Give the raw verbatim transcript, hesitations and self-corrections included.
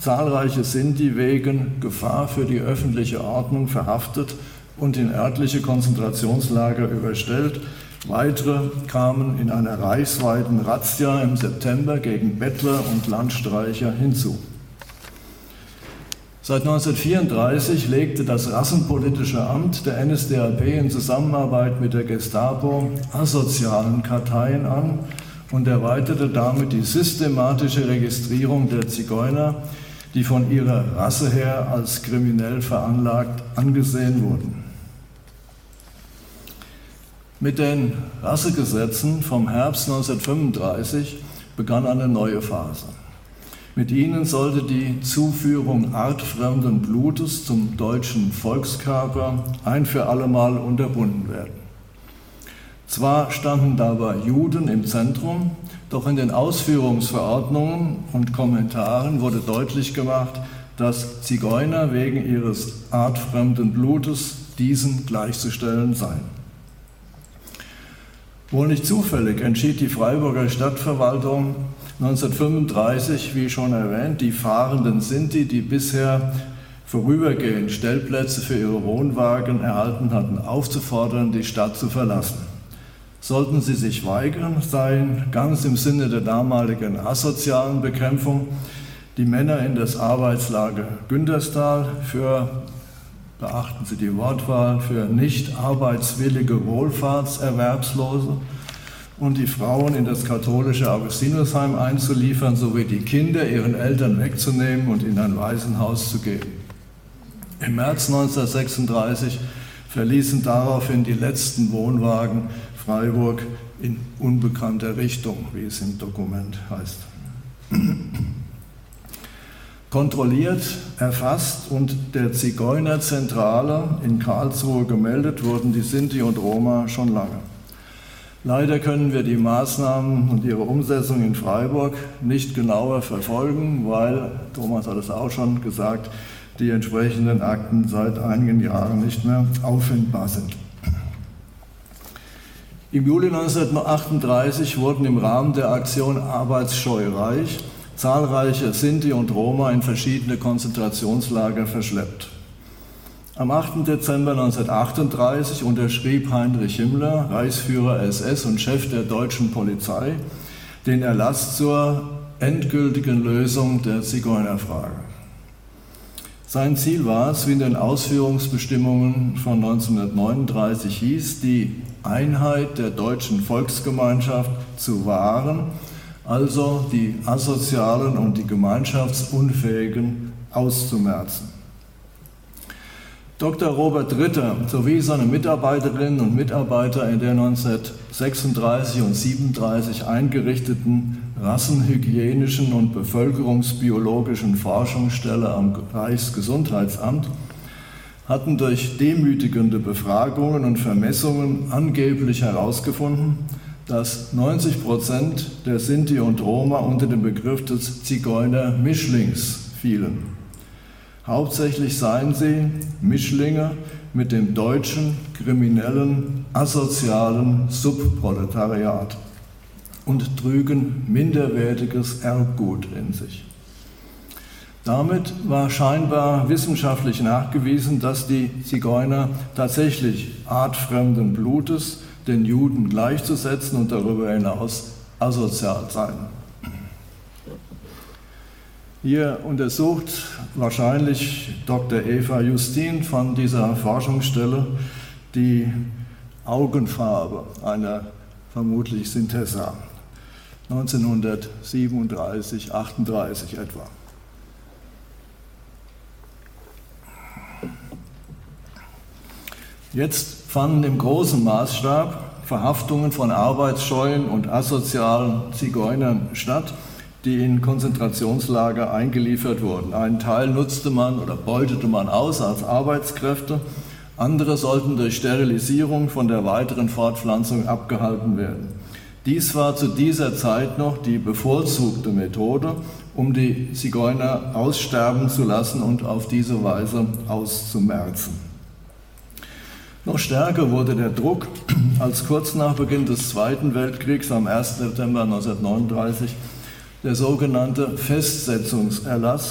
zahlreiche Sinti wegen Gefahr für die öffentliche Ordnung verhaftet und in örtliche Konzentrationslager überstellt. Weitere kamen in einer reichsweiten Razzia im September gegen Bettler und Landstreicher hinzu. Seit neunzehnhundertvierunddreißig legte das Rassenpolitische Amt der N S D A P in Zusammenarbeit mit der Gestapo asozialen Karteien an und erweiterte damit die systematische Registrierung der Zigeuner, die von ihrer Rasse her als kriminell veranlagt angesehen wurden. Mit den Rassegesetzen vom Herbst neunzehnhundertfünfunddreißig begann eine neue Phase. Mit ihnen sollte die Zuführung artfremden Blutes zum deutschen Volkskörper ein für allemal unterbunden werden. Zwar standen dabei Juden im Zentrum, doch in den Ausführungsverordnungen und Kommentaren wurde deutlich gemacht, dass Zigeuner wegen ihres artfremden Blutes diesen gleichzustellen seien. Wohl nicht zufällig entschied die Freiburger Stadtverwaltung neunzehnhundertfünfunddreißig, wie schon erwähnt, die fahrenden Sinti, die bisher vorübergehend Stellplätze für ihre Wohnwagen erhalten hatten, aufzufordern, die Stadt zu verlassen. Sollten sie sich weigern, seien ganz im Sinne der damaligen asozialen Bekämpfung die Männer in das Arbeitslager Günterstal für, beachten Sie die Wortwahl, für nicht arbeitswillige Wohlfahrtserwerbslose und die Frauen in das katholische Augustinusheim einzuliefern, sowie die Kinder ihren Eltern wegzunehmen und in ein Waisenhaus zu geben. Im März neunzehnhundertsechsunddreißig verließen daraufhin die letzten Wohnwagen Freiburg in unbekannter Richtung, wie es im Dokument heißt. Kontrolliert, erfasst und der Zigeunerzentrale in Karlsruhe gemeldet wurden die Sinti und Roma schon lange. Leider können wir die Maßnahmen und ihre Umsetzung in Freiburg nicht genauer verfolgen, weil, Thomas hat es auch schon gesagt, die entsprechenden Akten seit einigen Jahren nicht mehr auffindbar sind. Im Juli neunzehnhundertachtunddreißig wurden im Rahmen der Aktion Arbeitsscheu reich zahlreiche Sinti und Roma in verschiedene Konzentrationslager verschleppt. Am achten Dezember neunzehnhundertachtunddreißig unterschrieb Heinrich Himmler, Reichsführer S S und Chef der deutschen Polizei, den Erlass zur endgültigen Lösung der Zigeunerfrage. Sein Ziel war es, wie in den Ausführungsbestimmungen von neunzehnhundertneununddreißig hieß, die Einheit der deutschen Volksgemeinschaft zu wahren, also die Asozialen und die Gemeinschaftsunfähigen auszumerzen. Doktor Robert Ritter sowie seine Mitarbeiterinnen und Mitarbeiter in der neunzehnhundertsechsunddreißig und siebenunddreißig eingerichteten rassenhygienischen und bevölkerungsbiologischen Forschungsstelle am Reichsgesundheitsamt hatten durch demütigende Befragungen und Vermessungen angeblich herausgefunden, dass neunzig Prozent der Sinti und Roma unter den Begriff des Zigeuner-Mischlings fielen. Hauptsächlich seien sie Mischlinge mit dem deutschen, kriminellen, asozialen Subproletariat und trügen minderwertiges Erbgut in sich. Damit war scheinbar wissenschaftlich nachgewiesen, dass die Zigeuner tatsächlich artfremden Blutes den Juden gleichzusetzen und darüber hinaus asozial seien. Hier untersucht wahrscheinlich Doktor Eva Justin von dieser Forschungsstelle die Augenfarbe einer vermutlich Sintessa, neunzehnhundertsiebenunddreißig, achtunddreißig etwa. Jetzt fanden im großen Maßstab Verhaftungen von arbeitsscheuen und asozialen Zigeunern statt, die in Konzentrationslager eingeliefert wurden. Einen Teil nutzte man oder beutete man aus als Arbeitskräfte, andere sollten durch Sterilisierung von der weiteren Fortpflanzung abgehalten werden. Dies war zu dieser Zeit noch die bevorzugte Methode, um die Zigeuner aussterben zu lassen und auf diese Weise auszumerzen. Noch stärker wurde der Druck, als kurz nach Beginn des Zweiten Weltkriegs am ersten September neunzehnhundertneununddreißig der sogenannte Festsetzungserlass